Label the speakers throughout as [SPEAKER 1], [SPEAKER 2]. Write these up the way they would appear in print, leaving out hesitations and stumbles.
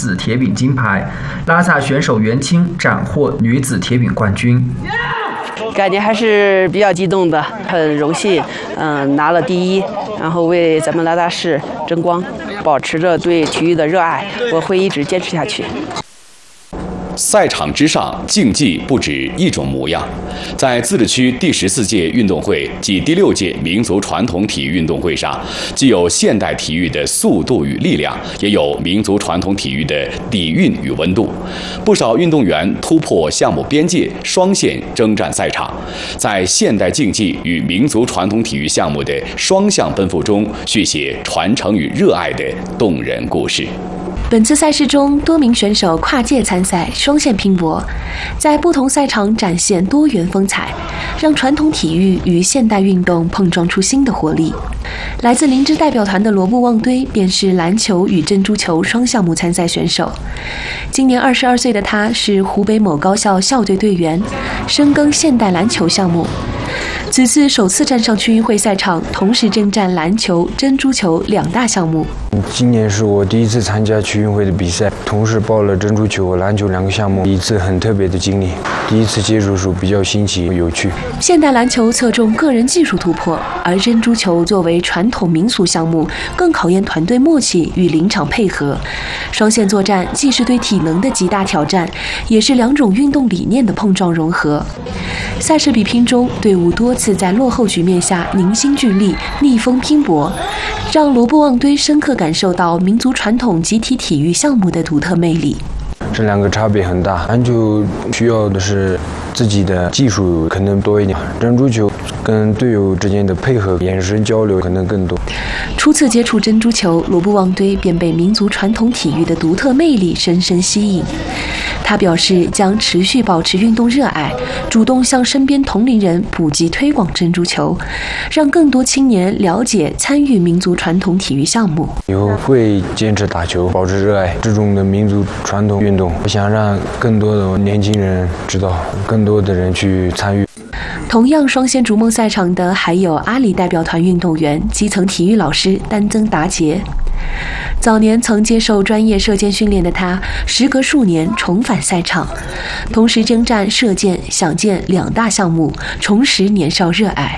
[SPEAKER 1] 子铁饼金牌，拉萨选手袁青斩获女子铁饼冠军。
[SPEAKER 2] 感觉还是比较激动的，很荣幸，拿了第一，然后为咱们拉萨市争光。保持着对体育的热爱，我会一直坚持下去。
[SPEAKER 3] 赛场之上，竞技不止一种模样。在自治区第14届运动会暨第6届民族传统体育运动会上，既有现代体育的速度与力量，也有民族传统体育的底蕴与温度。不少运动员突破项目边界，双线征战赛场，在现代竞技与民族传统体育项目的双向奔赴中，续写传承与热爱的动人故事。
[SPEAKER 4] 本次赛事中，多名选手跨界参赛，双线拼搏，在不同赛场展现多元风采，让传统体育与现代运动碰撞出新的活力。来自林芝代表团的罗布旺堆便是篮球与珍珠球双项目参赛选手。今年22岁的他是湖北某高校校队队员，深耕现代篮球项目。此次首次站上区运会赛场，同时征战篮球、珍珠球2大项目。
[SPEAKER 5] 今年是我第一次参加区运会的比赛，同时报了珍珠球和篮球2个项目，一次很特别的经历。第一次接触时比较新奇有趣。
[SPEAKER 4] 现代篮球侧重个人技术突破，而珍珠球作为传统民俗项目，更考验团队默契与临场配合。双线作战既是对体能的极大挑战，也是2种运动理念的碰撞融合。赛事比拼中，队伍多次在落后局面下凝心聚力、逆风拼搏，让罗布旺堆深刻感受到民族传统集体体育项目的独特魅力。
[SPEAKER 5] 这2个差别很大，篮球需要的是自己的技术可能多一点，珍珠球跟队友之间的配合、眼神交流可能更多。
[SPEAKER 4] 初次接触珍珠球，罗布旺堆便被民族传统体育的独特魅力深深吸引。他表示将持续保持运动热爱，主动向身边同龄人普及推广珍珠球，让更多青年了解参与民族传统体育项目。
[SPEAKER 5] 以后会坚持打球，保持热爱这种的民族传统运动。我想让更多的年轻人知道，更多的人去参与。
[SPEAKER 4] 同样双线逐梦赛场的还有阿里代表团运动员、基层体育老师丹增达杰。早年曾接受专业射箭训练的他，时隔数年重返赛场，同时征战射箭、响箭2大项目，重拾年少热爱。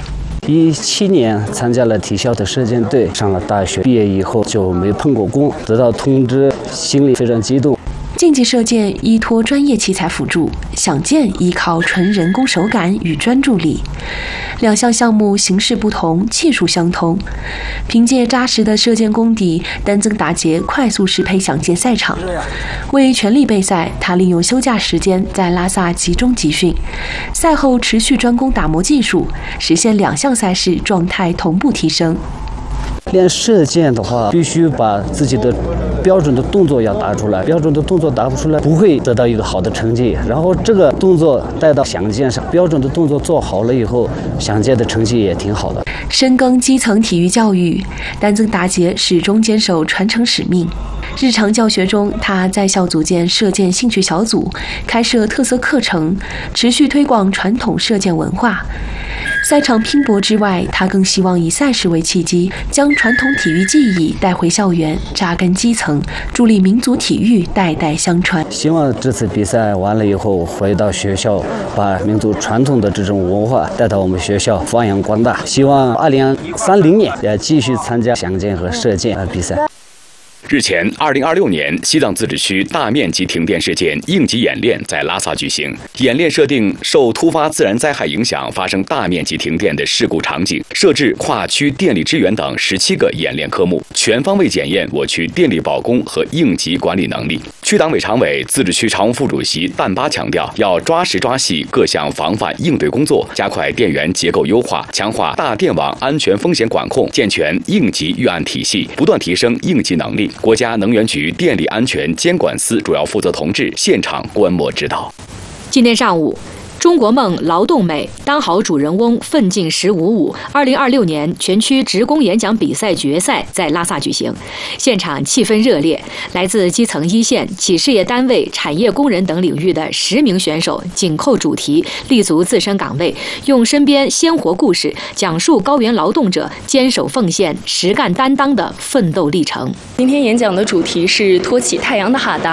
[SPEAKER 6] 17年参加了体校的射箭队，上了大学，毕业以后就没碰过弓，得到通知，心里非常激动。
[SPEAKER 4] 竞技射箭依托专业器材辅助，响箭依靠纯人工手感与专注力。2项项目形式不同，技术相通。凭借扎实的射箭功底，丹增达杰快速适配响箭赛场。为全力备赛，他利用休假时间在拉萨集中集训，赛后持续专攻打磨技术，实现2项赛事状态同步提升。
[SPEAKER 6] 练射箭的话，必须把自己的标准的动作要打出来，标准的动作打不出来，不会得到一个好的成绩。然后这个动作带到响箭上，标准的动作做好了以后，响箭的成绩也挺好的。
[SPEAKER 4] 深耕基层体育教育，丹增达杰始终坚守传承使命。日常教学中，他在校组建射箭兴趣小组，开设特色课程，持续推广传统射箭文化。赛场拼搏之外，他更希望以赛事为契机，将传统体育技艺带回校园，扎根基层，助力民族体育代代相传。
[SPEAKER 6] 希望这次比赛完了以后，回到学校，把民族传统的这种文化带到我们学校发扬光大。希望2030年也继续参加响箭和射箭比赛。
[SPEAKER 3] 日前，2026年西藏自治区大面积停电事件应急演练在拉萨举行。演练设定受突发自然灾害影响发生大面积停电的事故场景，设置跨区电力支援等17个演练科目，全方位检验我区电力保供和应急管理能力。区党委常委、自治区常务副主席但巴强调，要抓实抓细各项防范应对工作，加快电源结构优化，强化大电网安全风险管控，健全应急预案体系，不断提升应急能力。国家能源局电力安全监管司主要负责同志现场观摩指导。
[SPEAKER 7] 今天上午，中国梦劳动美当好主人翁奋进1055 2026年全区职工演讲比赛决赛在拉萨举行，现场气氛热烈，来自基层一线、企事业单位、产业工人等领域的10名选手紧扣主题，立足自身岗位，用身边鲜活故事讲述高原劳动者坚守奉献、实干担当的奋斗历程。
[SPEAKER 8] 今天演讲的主题是托起太阳的哈达。